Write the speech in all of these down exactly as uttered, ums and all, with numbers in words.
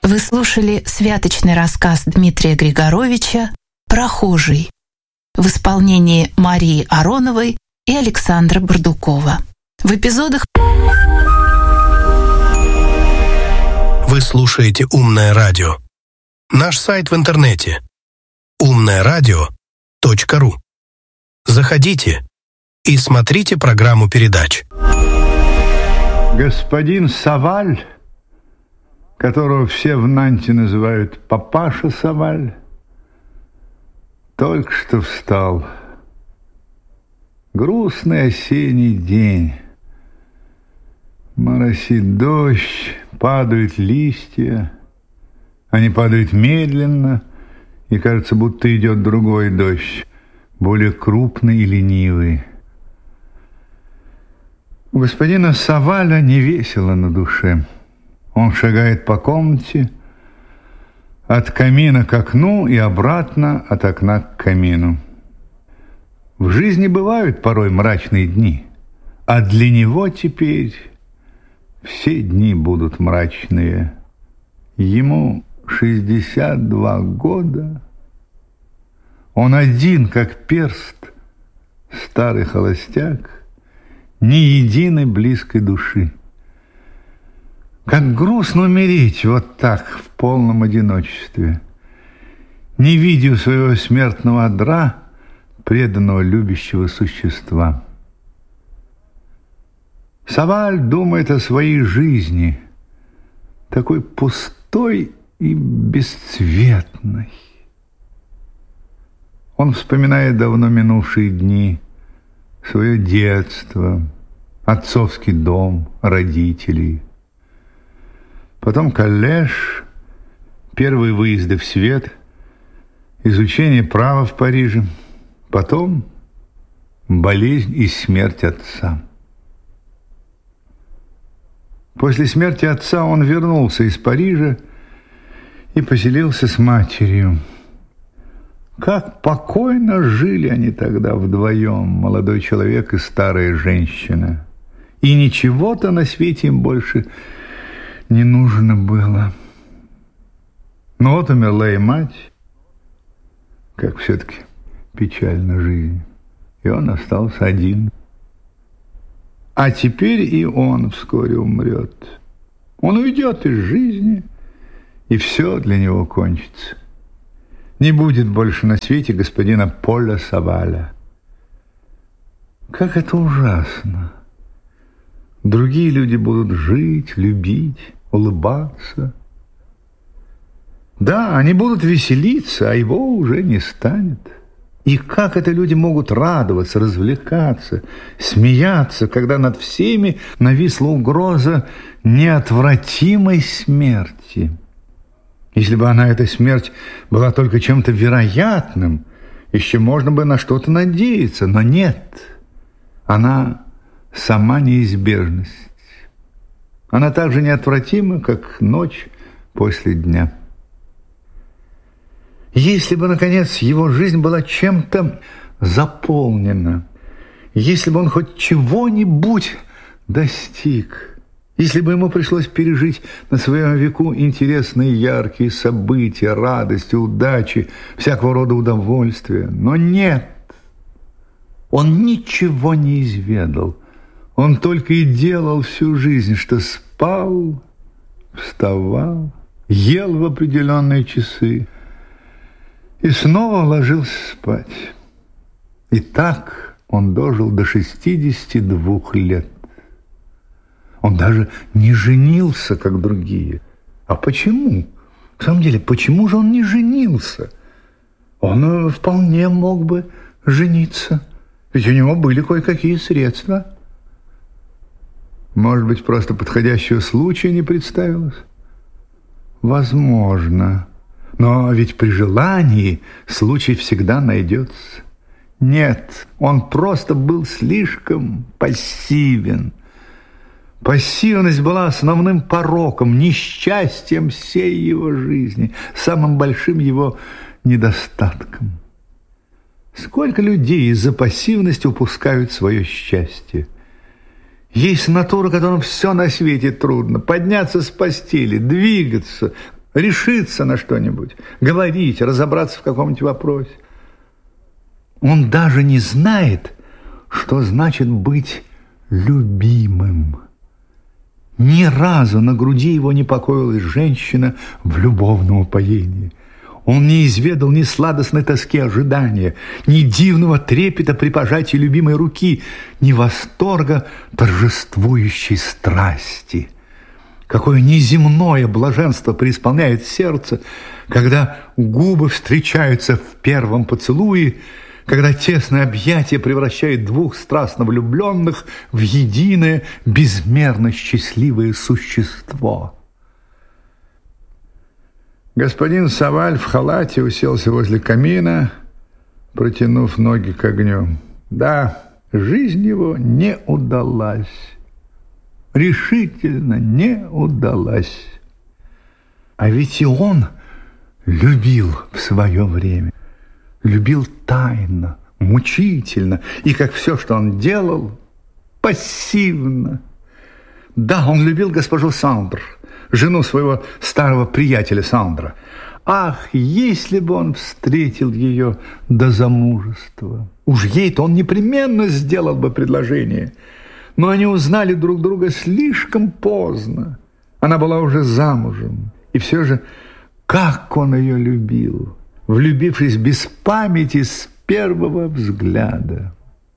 Вы слушали святочный рассказ Дмитрия Григоровича «Прохожий» в исполнении Марии Ароновой и Александра Бардукова. В эпизодах... Вы слушаете «Умное радио». Наш сайт в интернете умное радио точка ру. Заходите и смотрите программу передач. Господин Саваль, которого все в Нанте называют папаша Саваль, только что встал. Грустный осенний день. Моросит дождь, падают листья. Они падают медленно, и кажется, будто идет другой дождь, более крупный и ленивый. У господина Саваля невесело на душе. Он шагает по комнате, от камина к окну и обратно от окна к камину. В жизни бывают порой мрачные дни, а для него теперь все дни будут мрачные. Ему шестьдесят два года. Он один, как перст, старый холостяк, ни единой близкой души. Как грустно умереть вот так, в полном одиночестве, не видя своего смертного одра, преданного любящего существа. Саваль думает о своей жизни, такой пустой и бесцветной. Он вспоминает давно минувшие дни, свое детство, отцовский дом, родителей. Потом коллеж, первые выезды в свет, изучение права в Париже, потом болезнь и смерть отца. После смерти отца он вернулся из Парижа и поселился с матерью. Как покойно жили они тогда вдвоем, молодой человек и старая женщина. И ничего-то на свете им больше не нужно было. Но вот умерла и мать, как все-таки печальна жизнь. И он остался один. А теперь и он вскоре умрет. Он уйдет из жизни, и все для него кончится. Не будет больше на свете господина Поля Саваля. Как это ужасно! Другие люди будут жить, любить, улыбаться. Да, они будут веселиться, а его уже не станет. И как это люди могут радоваться, развлекаться, смеяться, когда над всеми нависла угроза неотвратимой смерти? Если бы она, эта смерть, была только чем-то вероятным, еще можно бы на что-то надеяться, но нет. Она сама неизбежность. Она так же неотвратима, как ночь после дня. Если бы, наконец, его жизнь была чем-то заполнена, если бы он хоть чего-нибудь достиг, если бы ему пришлось пережить на своем веку интересные яркие события, радости, удачи, всякого рода удовольствия. Но нет, он ничего не изведал. Он только и делал всю жизнь, что спал, вставал, ел в определенные часы и снова ложился спать. И так он дожил до шестидесяти двух лет. Он даже не женился, как другие. А почему? В самом деле, почему же он не женился? Он вполне мог бы жениться, ведь у него были кое-какие средства. Может быть, просто подходящего случая не представилось? Возможно. Но ведь при желании случай всегда найдется. Нет, он просто был слишком пассивен. Пассивность была основным пороком, несчастьем всей его жизни, самым большим его недостатком. Сколько людей из-за пассивности упускают свое счастье? Есть натура, которым все на свете трудно. Подняться с постели, двигаться, решиться на что-нибудь, говорить, разобраться в каком-нибудь вопросе. Он даже не знает, что значит быть любимым. Ни разу на груди его не покоилась женщина в любовном упоении. Он не изведал ни сладостной тоски ожидания, ни дивного трепета при пожатии любимой руки, ни восторга торжествующей страсти. Какое неземное блаженство преисполняет сердце, когда губы встречаются в первом поцелуе, когда тесное объятие превращает двух страстно влюбленных в единое, безмерно счастливое существо. Господин Саваль в халате уселся возле камина, протянув ноги к огню. Да, жизнь его не удалась. Решительно не удалась. А ведь и он любил в свое время. Любил тайно, мучительно, и, как все, что он делал, пассивно. Да, он любил госпожу Сандр, жену своего старого приятеля Сандра. Ах, если бы он встретил ее до замужества! Уж ей-то он непременно сделал бы предложение. Но они узнали друг друга слишком поздно. Она была уже замужем. И все же, как он ее любил, влюбившись без памяти с первого взгляда.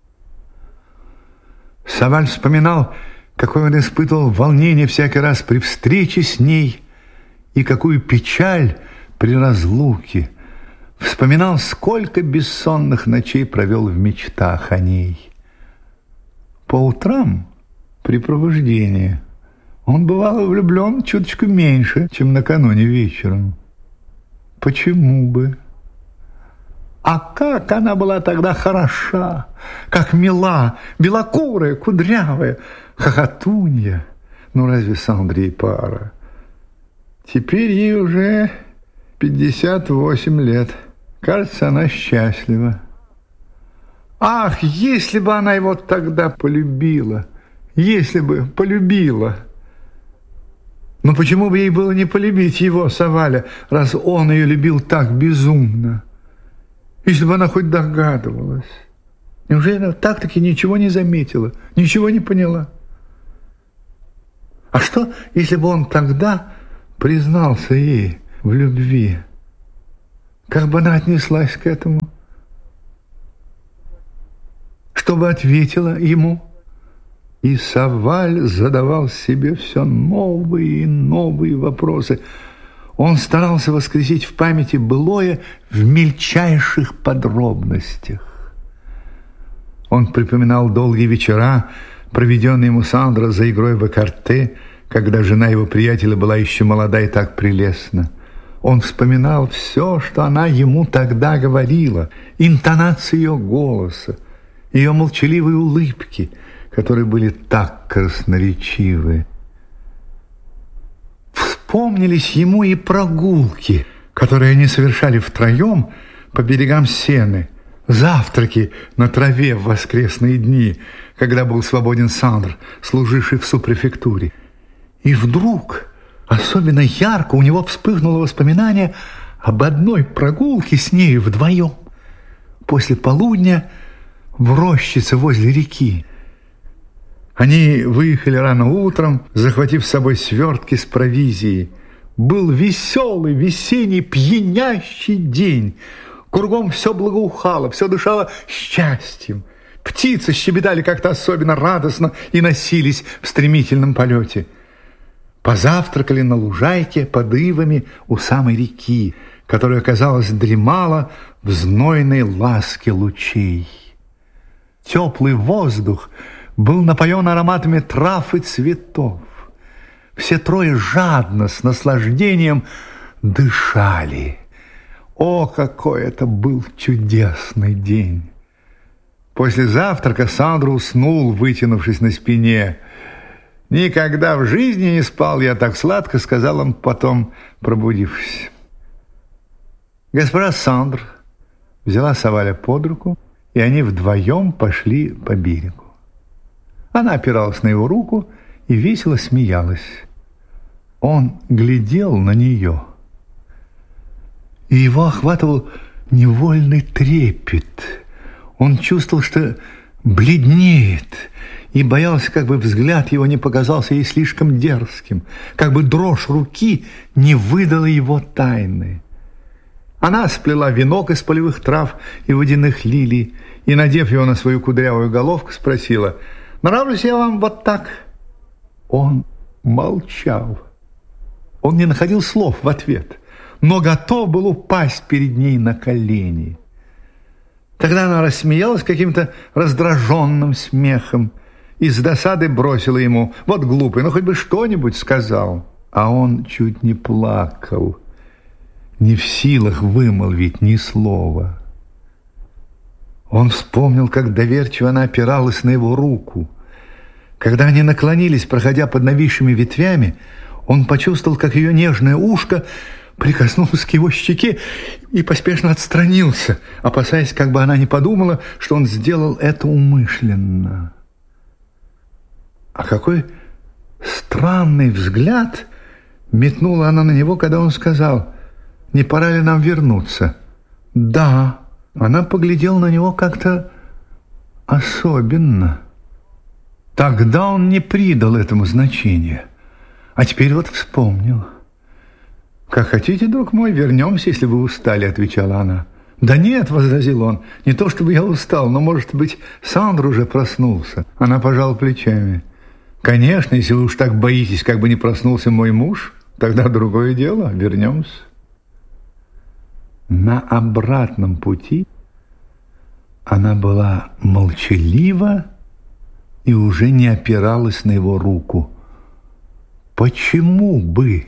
Саваль вспоминал, какое он испытывал волнение всякий раз при встрече с ней и какую печаль при разлуке. Вспоминал, сколько бессонных ночей провел в мечтах о ней. По утрам, при пробуждении, он бывал влюблен чуточку меньше, чем накануне вечером. Почему бы? А как она была тогда хороша, как мила, белокурая, кудрявая, хохотунья. Ну, разве Сандре и пара? Теперь ей уже пятьдесят восемь лет. Кажется, она счастлива. Ах, если бы она его тогда полюбила, если бы полюбила. Но почему бы ей было не полюбить его, Саваля, раз он ее любил так безумно? Если бы она хоть догадывалась. Неужели она так-таки ничего не заметила, ничего не поняла? А что, если бы он тогда признался ей в любви? Как бы она отнеслась к этому? Что бы ответила ему? И Саваль задавал себе все новые и новые вопросы. Он старался воскресить в памяти былое в мельчайших подробностях. Он припоминал долгие вечера, проведенные ему Сандро за игрой в экарте, когда жена его приятеля была еще молода и так прелестна. Он вспоминал все, что она ему тогда говорила, интонации ее голоса, ее молчаливые улыбки, которые были так красноречивы. Вспомнились ему и прогулки, которые они совершали втроем по берегам Сены, завтраки на траве в воскресные дни, когда был свободен Сандр, служивший в супрефектуре. И вдруг особенно ярко у него вспыхнуло воспоминание об одной прогулке с нею вдвоем после полудня в рощице возле реки. Они выехали рано утром, захватив с собой свертки с провизией. Был веселый, весенний, пьянящий день. Кругом все благоухало, все дышало счастьем. Птицы щебетали как-то особенно радостно и носились в стремительном полете. Позавтракали на лужайке под ивами у самой реки, которая, казалось, дремала в знойной ласке лучей. Теплый воздух был напоен ароматами трав и цветов. Все трое жадно, с наслаждением дышали. О, какой это был чудесный день! После завтрака Сандро уснул, вытянувшись на спине. «Никогда в жизни не спал я так сладко», — сказал он потом, пробудившись. Госпожа Сандр взяла Саваля под руку, и они вдвоем пошли по берегу. Она опиралась на его руку и весело смеялась. Он глядел на нее, и его охватывал невольный трепет. Он чувствовал, что бледнеет, и боялся, как бы взгляд его не показался ей слишком дерзким, как бы дрожь руки не выдала его тайны. Она сплела венок из полевых трав и водяных лилий и, надев его на свою кудрявую головку, спросила: «Нравлюсь я вам вот так?» Он молчал. Он не находил слов в ответ, но готов был упасть перед ней на колени. Тогда она рассмеялась каким-то раздраженным смехом и с досады бросила ему: «Вот глупый, ну хоть бы что-нибудь сказал». А он чуть не плакал, не в силах вымолвить ни слова. Он вспомнил, как доверчиво она опиралась на его руку. Когда они наклонились, проходя под нависшими ветвями, он почувствовал, как ее нежное ушко прикоснулось к его щеке и поспешно отстранился, опасаясь, как бы она не подумала, что он сделал это умышленно. А какой странный взгляд метнула она на него, когда он сказал: «Не пора ли нам вернуться?» «Да». Она поглядела на него как-то особенно. Тогда он не придал этому значения, а теперь вот вспомнил. «Как хотите, друг мой, вернемся, если вы устали», — отвечала она. «Да нет», — возразил он, — «не то чтобы я устал, но, может быть, Сандр уже проснулся». Она пожала плечами. «Конечно, если вы уж так боитесь, как бы не проснулся мой муж, тогда другое дело, вернемся». На обратном пути она была молчалива и уже не опиралась на его руку. Почему бы?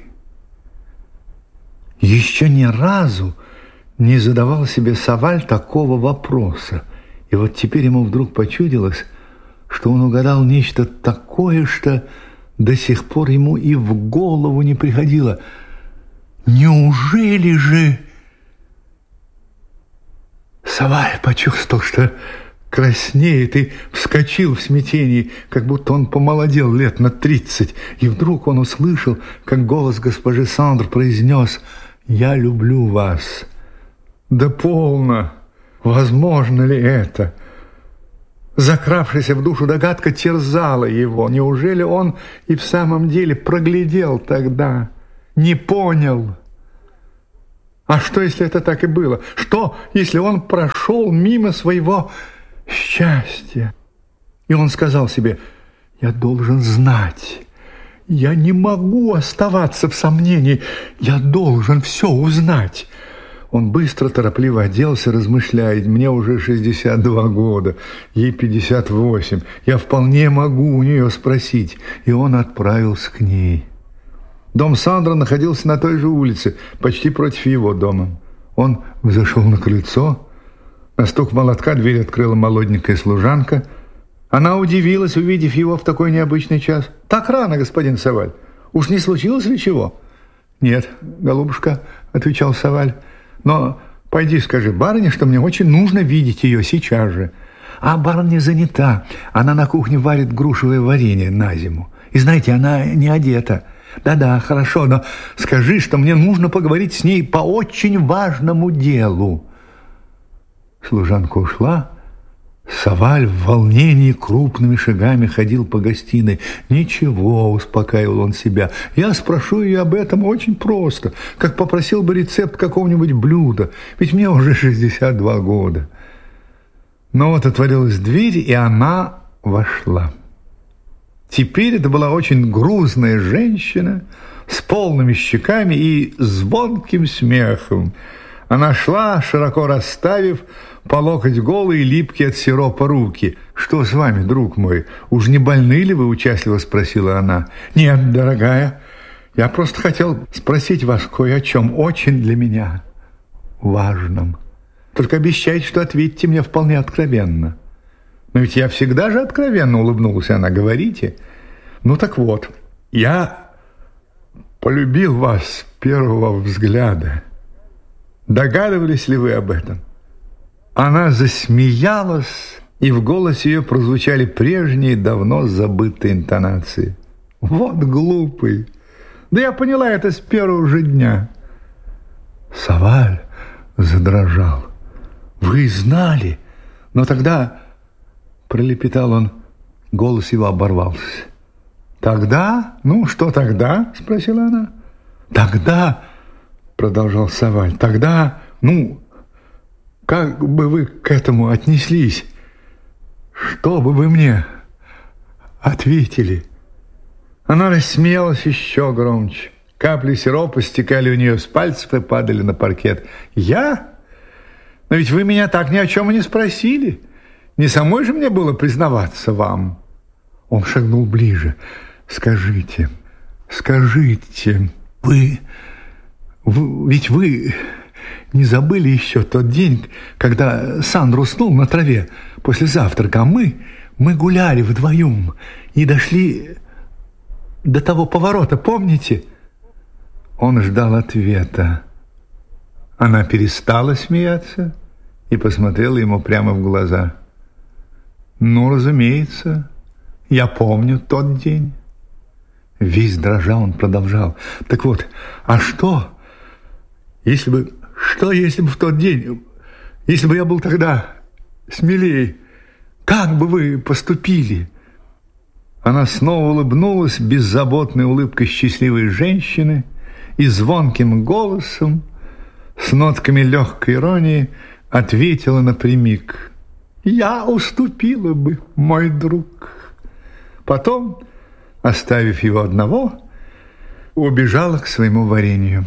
Еще ни разу не задавал себе Саваль такого вопроса. И вот теперь ему вдруг почудилось, что он угадал нечто такое, что до сих пор ему и в голову не приходило. Неужели же... Саваль почувствовал, что краснеет, и вскочил в смятении, как будто он помолодел лет на тридцать. И вдруг он услышал, как голос госпожи Сандр произнес: «Я люблю вас». Да полно! Возможно ли это? Закравшаяся в душу догадка терзала его. Неужели он и в самом деле проглядел тогда, не понял? А что, если это так и было? Что, если он прошел мимо своего счастья? И он сказал себе: «Я должен знать. Я не могу оставаться в сомнении. Я должен все узнать». Он быстро, торопливо оделся, размышляет: «Мне уже шестьдесят два года, ей пятьдесят восемь. Я вполне могу у нее спросить». И он отправился к ней. Дом Сандра находился на той же улице, почти против его дома. Он взошел на крыльцо. На стук молотка дверь открыла молоденькая служанка. Она удивилась, увидев его в такой необычный час. «Так рано, господин Саваль. Уж не случилось ли чего?» «Нет, голубушка», — отвечал Саваль. «Но пойди скажи барыне, что мне очень нужно видеть ее сейчас же». «А барыня занята. Она на кухне варит грушевое варенье на зиму. И знаете, она не одета». «Да-да, хорошо, но скажи, что мне нужно поговорить с ней по очень важному делу». Служанка ушла. Саваль в волнении крупными шагами ходил по гостиной. «Ничего», — успокаивал он себя, — «я спрошу ее об этом очень просто, как попросил бы рецепт какого-нибудь блюда, ведь мне уже шестьдесят два года». Но вот отворилась дверь, и она вошла. Теперь это была очень грузная женщина с полными щеками и звонким смехом. Она шла, широко расставив по локоть голые, липкие от сиропа руки. «Что с вами, друг мой? Уж не больны ли вы?» — участливо спросила она. «Нет, дорогая, я просто хотел спросить вас кое о чем очень для меня важном. Только обещайте, что ответите мне вполне откровенно». «Но ведь я всегда же откровенно», — улыбнулась она. «Говорите». «Ну так вот, я полюбил вас с первого взгляда. Догадывались ли вы об этом?» Она засмеялась, и в голосе ее прозвучали прежние, давно забытые интонации. «Вот глупый! Да я поняла это с первого же дня». Саваль задрожал. «Вы знали? Но тогда...» — пролепетал он. Голос его оборвался. «Тогда? Ну, что тогда?» — спросила она. «Тогда...» — продолжал Саваль. «Тогда, ну, как бы вы к этому отнеслись? Что бы вы мне ответили?» Она рассмеялась еще громче. Капли сиропа стекали у нее с пальцев и падали на паркет. «Я? Но ведь вы меня так ни о чем и не спросили. Не самой же мне было признаваться вам». Он шагнул ближе. «Скажите, скажите, вы, вы... Ведь вы не забыли еще тот день, когда Сандро уснул на траве после завтрака, а мы, мы гуляли вдвоем и дошли до того поворота, помните?» Он ждал ответа. Она перестала смеяться и посмотрела ему прямо в глаза. «Ну, разумеется, я помню тот день». Весь дрожа он продолжал. «Так вот, а что, если бы, что, если бы в тот день, если бы я был тогда смелее, как бы вы поступили?» Она снова улыбнулась беззаботной улыбкой счастливой женщины и звонким голосом, с нотками легкой иронии, ответила напрямик: «Я уступила бы, мой друг». Потом, оставив его одного, убежала к своему варенью.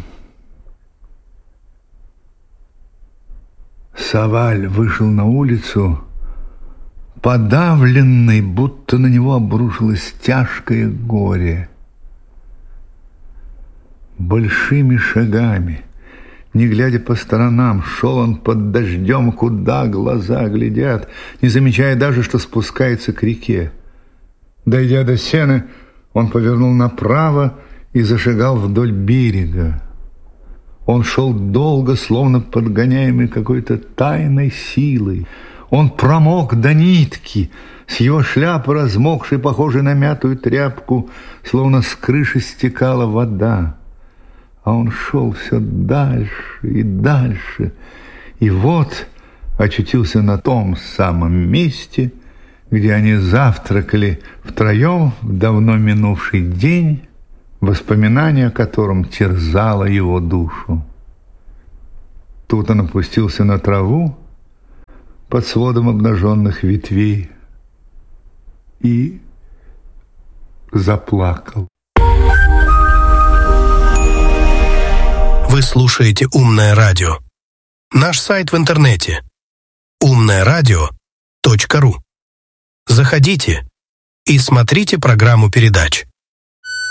Саваль вышел на улицу, подавленный, будто на него обрушилось тяжкое горе. Большими шагами, не глядя по сторонам, шел он под дождем, куда глаза глядят, не замечая даже, что спускается к реке. Дойдя до сена, он повернул направо и зашагал вдоль берега. Он шел долго, словно подгоняемый какой-то тайной силой. Он промок до нитки, с его шляпы размокшей, похожей на мятую тряпку, словно с крыши стекала вода. А он шел все дальше и дальше, и вот очутился на том самом месте, где они завтракали втроем в давно минувший день, воспоминание о котором терзало его душу. Тут он опустился на траву под сводом обнаженных ветвей и заплакал. Вы слушаете «Умное радио». Наш сайт в интернете умное радио точка ру. Заходите и смотрите программу передач.